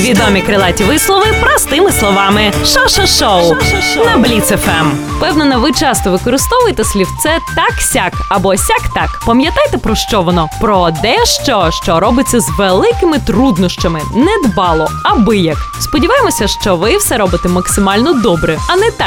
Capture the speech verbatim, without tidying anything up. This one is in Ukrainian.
Відомі крилаті вислови простими словами. Шо-шо-шоу на Бліц еф ем. Впевнена, ви часто використовуєте слівце так-сяк або сяк-так. Пам'ятаєте, про що воно? Про дещо, що робиться з великими труднощами. Недбало, аби як. Сподіваємося, що ви все робите максимально добре, а не так,